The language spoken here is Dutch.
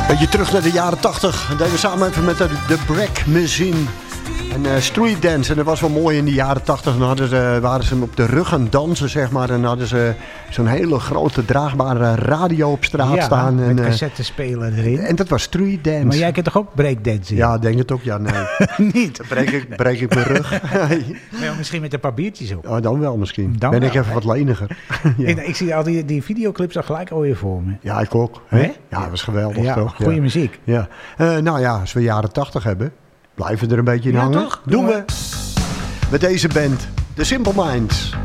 Beetje terug naar de jaren 80. Dat deden we samen even met de Break Machine. En street dance. En dat was wel mooi in de jaren 80. Dan waren ze op de rug aan het dansen, zeg maar. En dan hadden ze zo'n hele grote draagbare radio op straat staan. Met cassettespeler erin. En dat was street dance. Maar jij kent toch ook breakdancing? Ja, denk het ook. Ja, nee. Niet? Dan breek ik mijn rug. Maar misschien met een paar biertjes op. Oh, dan wel misschien. Dan ben wel, ik even wat leniger. Ja. Ik zie al die videoclips al gelijk alweer voor me. Ja, ik ook. Hè? Ja, dat was geweldig, Ja, toch? goede muziek. Ja. Nou ja, als we jaren 80 hebben, blijven we er een beetje in Ja, hangen. toch? Doen we. Met deze band, The Simple Minds.